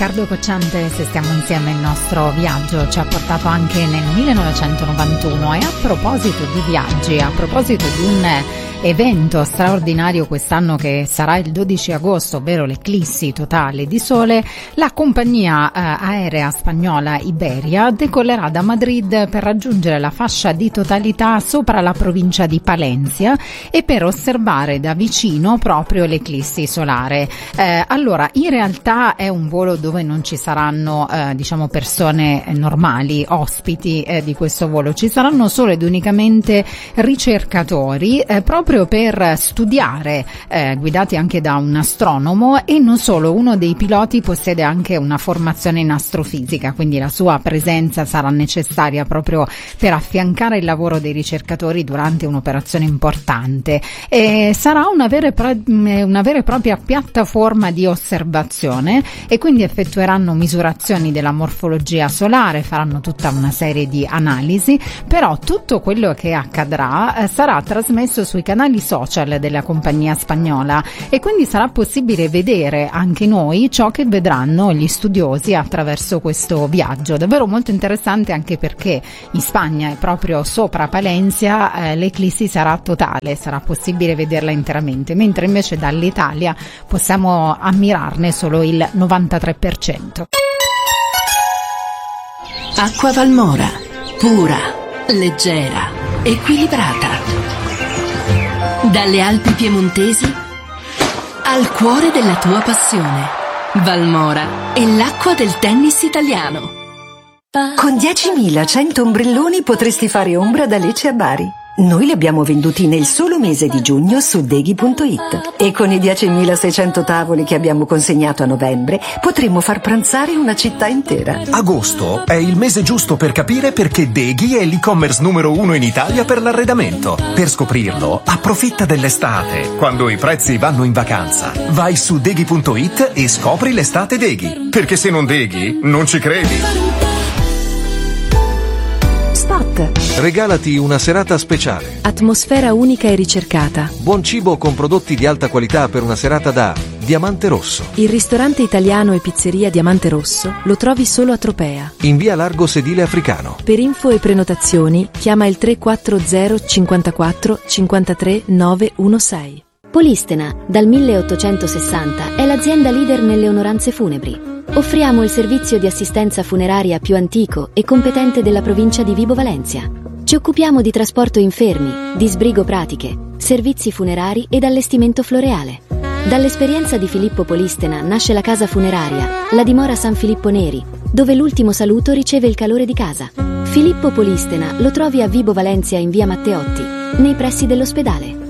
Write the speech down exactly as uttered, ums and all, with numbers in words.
Riccardo Cocciante, se stiamo insieme, il nostro viaggio ci ha portato anche nel millenovecentonovantuno. E a proposito di viaggi, a proposito di un evento straordinario quest'anno che sarà il dodici agosto, ovvero l'eclissi totale di sole, la compagnia eh, aerea spagnola Iberia decollerà da Madrid per raggiungere la fascia di totalità sopra la provincia di Palencia e per osservare da vicino proprio l'eclissi solare. Eh, allora, in realtà è un volo dove non ci saranno eh, diciamo persone normali, ospiti eh, di questo volo, ci saranno solo ed unicamente ricercatori eh, proprio per studiare, eh, guidati anche da un astronomo, e non solo, uno dei piloti possiede anche una formazione in astrofisica, quindi la sua presenza sarà necessaria proprio per affiancare il lavoro dei ricercatori durante un'operazione importante. E sarà una vera, e pro- una vera e propria piattaforma di osservazione, e quindi effettueranno misurazioni della morfologia solare, faranno tutta una serie di analisi, però tutto quello che accadrà eh, sarà trasmesso sui canali social della compagnia spagnola, e quindi sarà possibile vedere anche noi ciò che vedranno gli studiosi attraverso questo viaggio. Davvero molto interessante, anche perché in Spagna e proprio sopra Palencia eh, l'eclissi sarà totale, sarà possibile vederla interamente, mentre invece dall'Italia possiamo ammirarne solo il novantatré per cento. Acqua Valmora, pura, leggera, equilibrata. Dalle Alpi piemontesi al cuore della tua passione. Valmora è l'acqua del tennis italiano. Con diecimilacento ombrelloni potresti fare ombra da Lecce a Bari. Noi li abbiamo venduti nel solo mese di giugno su Deghi punto it, e con i diecimilaseicento tavoli che abbiamo consegnato a novembre potremmo far pranzare una città intera. Agosto è il mese giusto per capire perché Deghi è l'e-commerce numero uno in Italia per l'arredamento. Per scoprirlo, approfitta dell'estate, quando i prezzi vanno in vacanza. Vai su Deghi punto it e scopri l'estate Deghi, perché se non Deghi non ci credi. Spot. Regalati una serata speciale. Atmosfera unica e ricercata. Buon cibo con prodotti di alta qualità per una serata da Diamante Rosso. Il ristorante italiano e pizzeria Diamante Rosso lo trovi solo a Tropea, in via Largo Sedile Africano. Per info e prenotazioni chiama il tre quattro zero cinquantaquattro cinquantatré novecentosei. Polistena, dal milleottocentosessanta, è l'azienda leader nelle onoranze funebri. Offriamo il servizio di assistenza funeraria più antico e competente della provincia di Vibo Valentia. Ci occupiamo di trasporto infermi, di sbrigo pratiche, servizi funerari ed allestimento floreale. Dall'esperienza di Filippo Polistena nasce la casa funeraria, la dimora San Filippo Neri, dove l'ultimo saluto riceve il calore di casa. Filippo Polistena lo trovi a Vibo Valentia in via Matteotti, nei pressi dell'ospedale.